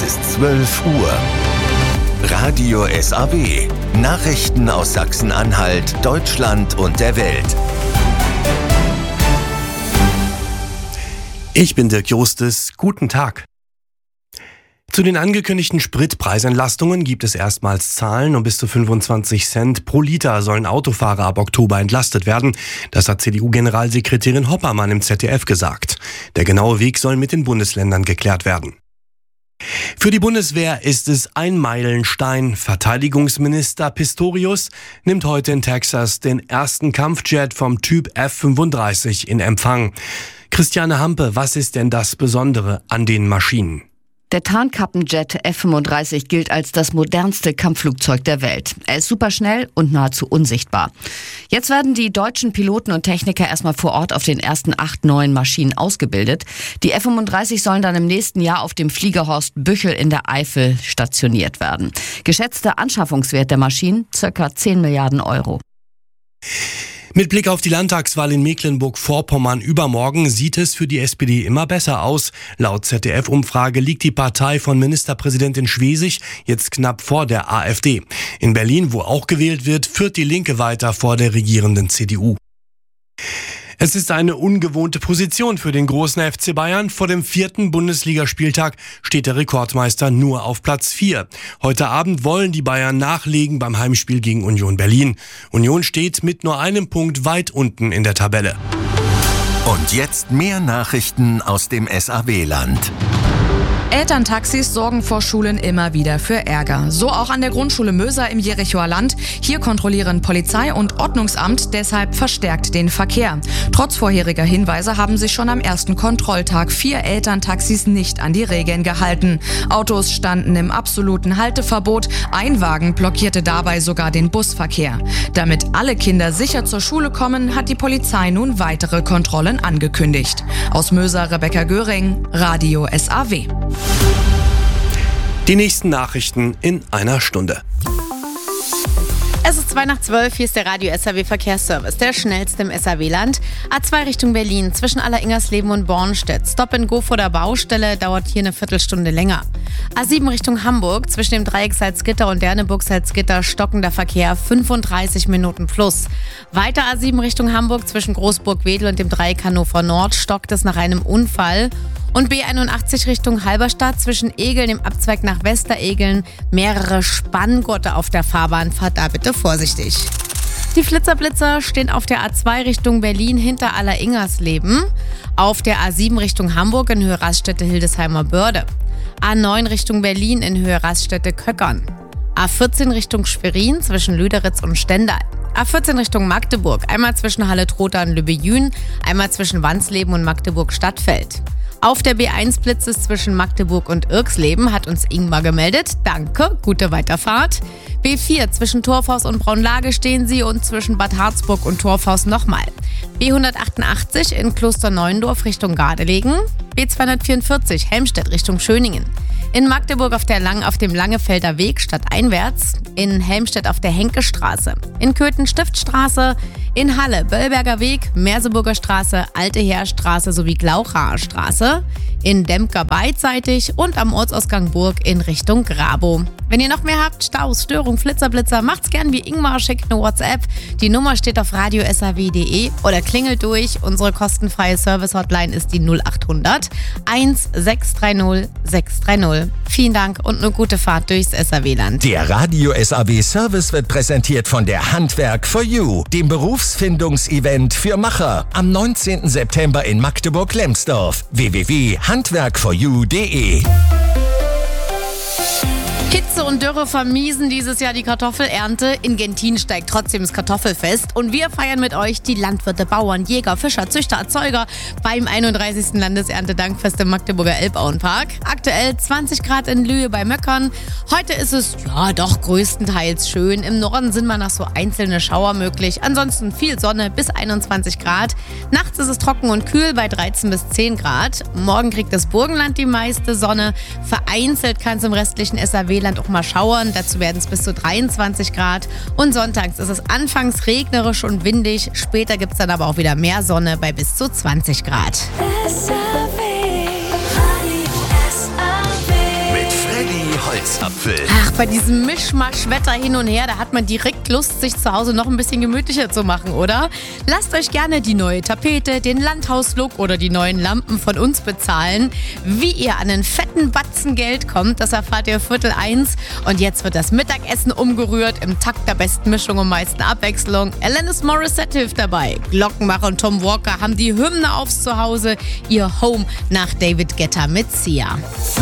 ist 12 Uhr. Radio SAW. Nachrichten aus Sachsen-Anhalt, Deutschland und der Welt. Ich bin Dirk Justus. Guten Tag. Zu den angekündigten Spritpreisentlastungen gibt es erstmals Zahlen. Um bis zu 25 Cent pro Liter sollen Autofahrer ab Oktober entlastet werden. Das hat CDU-Generalsekretärin Hoppermann im ZDF gesagt. Der genaue Weg soll mit den Bundesländern geklärt werden. Für die Bundeswehr ist es ein Meilenstein. Verteidigungsminister Pistorius nimmt heute in Texas den ersten Kampfjet vom Typ F-35 in Empfang. Christiane Hampe, was ist denn das Besondere an den Maschinen? Der Tarnkappenjet F-35 gilt als das modernste Kampfflugzeug der Welt. Er ist superschnell und nahezu unsichtbar. Jetzt werden die deutschen Piloten und Techniker erstmal vor Ort auf den ersten 8 neuen Maschinen ausgebildet. Die F-35 sollen dann im nächsten Jahr auf dem Fliegerhorst Büchel in der Eifel stationiert werden. Geschätzter Anschaffungswert der Maschinen ca. 10 Milliarden Euro. Mit Blick auf die Landtagswahl in Mecklenburg-Vorpommern übermorgen sieht es für die SPD immer besser aus. Laut ZDF-Umfrage liegt die Partei von Ministerpräsidentin Schwesig jetzt knapp vor der AfD. In Berlin, wo auch gewählt wird, führt die Linke weiter vor der regierenden CDU. Es ist eine ungewohnte Position für den großen FC Bayern. Vor dem 4. Bundesligaspieltag steht der Rekordmeister nur auf Platz 4. Heute Abend wollen die Bayern nachlegen beim Heimspiel gegen Union Berlin. Union steht mit nur einem Punkt weit unten in der Tabelle. Und jetzt mehr Nachrichten aus dem SAW-Land. Elterntaxis sorgen vor Schulen immer wieder für Ärger. So auch an der Grundschule Möser im Jerichoer Land. Hier kontrollieren Polizei und Ordnungsamt deshalb verstärkt den Verkehr. Trotz vorheriger Hinweise haben sich schon am ersten Kontrolltag 4 Elterntaxis nicht an die Regeln gehalten. Autos standen im absoluten Halteverbot. Ein Wagen blockierte dabei sogar den Busverkehr. Damit alle Kinder sicher zur Schule kommen, hat die Polizei nun weitere Kontrollen angekündigt. Aus Möser Rebecca Göring, Radio SAW. Die nächsten Nachrichten in einer Stunde. Es ist 11:02, hier ist der Radio SAW Verkehrsservice, der schnellste im SAW-Land. A2 Richtung Berlin, zwischen Alleringersleben und Bornstedt. Stop and Go vor der Baustelle, dauert hier eine Viertelstunde länger. A7 Richtung Hamburg, zwischen dem Dreieck Salzgitter und Derneburg-Salzgitter, stockender Verkehr, 35 Minuten plus. Weiter A7 Richtung Hamburg, zwischen Großburg-Wedel und dem Dreieck Hannover Nord, stockt es nach einem Unfall. Und B81 Richtung Halberstadt, zwischen Egeln im Abzweig nach Westeregeln, mehrere Spanngurte auf der Fahrbahn, fahrt da bitte vorsichtig. Die Flitzerblitzer stehen auf der A2 Richtung Berlin hinter Alleringersleben, auf der A7 Richtung Hamburg in Höhe Raststätte-Hildesheimer Börde, A9 Richtung Berlin in Höhe Raststätte-Köckern, A14 Richtung Schwerin zwischen Lüderitz und Stendal, A14 Richtung Magdeburg, einmal zwischen Halle-Trotha und Lübbe-Jühn, einmal zwischen Wansleben und Magdeburg-Stadtfeld. Auf der B1 blitzt es zwischen Magdeburg und Irxleben, hat uns Ingmar gemeldet. Danke, gute Weiterfahrt. B4 zwischen Torfhaus und Braunlage stehen sie und zwischen Bad Harzburg und Torfhaus nochmal. B188 in Klosterneuendorf Richtung Gardelegen. B244 Helmstedt Richtung Schöningen. In Magdeburg auf dem Langefelder Weg stadteinwärts, in Helmstedt auf der Henkestraße, in Köthen Stiftstraße, in Halle Böllberger Weg, Merseburger Straße, Alte Heerstraße sowie Glauchaer Straße, in Dempker beidseitig und am Ortsausgang Burg in Richtung Grabow. Wenn ihr noch mehr habt, Staus, Störung, Flitzerblitzer, macht's gern wie Ingmar, schickt eine WhatsApp. Die Nummer steht auf radiosaw.de oder klingelt durch. Unsere kostenfreie Service-Hotline ist die 0800 1630 630. Vielen Dank und eine gute Fahrt durchs SAW-Land. Der Radio SAW Service wird präsentiert von der Handwerk for You, dem Berufsfindungsevent für Macher. Am 19. September in Magdeburg-Lemsdorf. www.handwerkforyou.de. Hitze und Dürre vermiesen dieses Jahr die Kartoffelernte. In Gentin steigt trotzdem das Kartoffelfest. Und wir feiern mit euch die Landwirte, Bauern, Jäger, Fischer, Züchter, Erzeuger beim 31. Landeserntedankfest im Magdeburger Elbauenpark. Aktuell 20 Grad in Lühe bei Möckern. Heute ist es ja doch größtenteils schön. Im Norden sind mal noch so einzelne Schauer möglich. Ansonsten viel Sonne bis 21 Grad. Nachts ist es trocken und kühl bei 13 bis 10 Grad. Morgen kriegt das Burgenland die meiste Sonne. Vereinzelt kann es im restlichen SAW-Land auch mal schauern. Dazu werden es bis zu 23 Grad. Und sonntags ist es anfangs regnerisch und windig. Später gibt es dann aber auch wieder mehr Sonne bei bis zu 20 Grad. Mit Weihnachtsapfel. Ach, bei diesem Mischmasch-Wetter hin und her, da hat man direkt Lust, sich zu Hause noch ein bisschen gemütlicher zu machen, oder? Lasst euch gerne die neue Tapete, den Landhauslook oder die neuen Lampen von uns bezahlen. Wie ihr an einen fetten Batzen Geld kommt, das erfahrt ihr 12:45. Und jetzt wird das Mittagessen umgerührt im Takt der besten Mischung und meisten Abwechslung. Alanis Morissette hilft dabei. Glockenmacher und Tom Walker haben die Hymne aufs Zuhause. Ihr Home nach David Guetta mit Sia.